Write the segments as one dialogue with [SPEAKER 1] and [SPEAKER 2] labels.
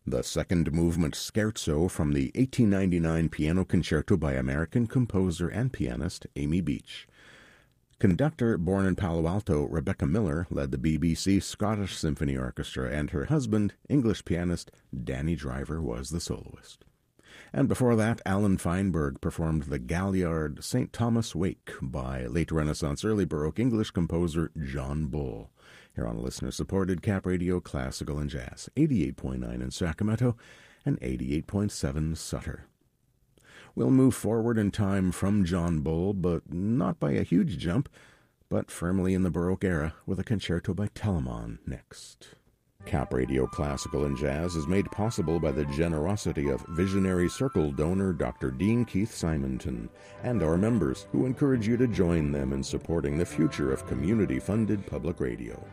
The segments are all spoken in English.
[SPEAKER 1] The second movement scherzo from the 1899 piano concerto by American composer and pianist Amy Beach. Conductor born in Palo Alto, Rebecca Miller, led the BBC Scottish Symphony Orchestra, and her husband, English pianist Danny Driver, was the soloist. And before that, Alan Feinberg performed the Galliard St. Thomas Wake by late Renaissance, early Baroque English composer John Bull. Here on listener-supported Cap Radio Classical and Jazz, 88.9 in Sacramento and 88.7 Sutter. We'll move forward in time from John Bull, but not by a huge jump, but firmly in the Baroque era with a concerto by Telemann next. Cap Radio Classical and Jazz is made possible by the generosity of Visionary Circle donor Dr. Dean Keith Simonton and our members, who encourage you to join them in supporting the future of community-funded public radio.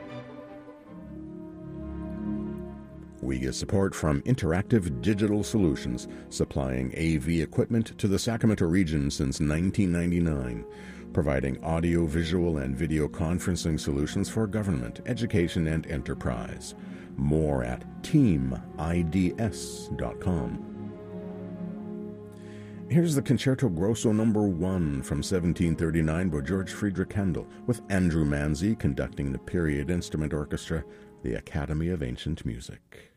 [SPEAKER 1] We get support from Interactive Digital Solutions, supplying AV equipment to the Sacramento region since 1999, providing audio, visual, and video conferencing solutions for government, education, and enterprise. More at teamids.com. Here's the Concerto Grosso No. 1 from 1739 by George Friedrich Handel, with Andrew Manzi conducting the Period Instrument Orchestra, the Academy of Ancient Music.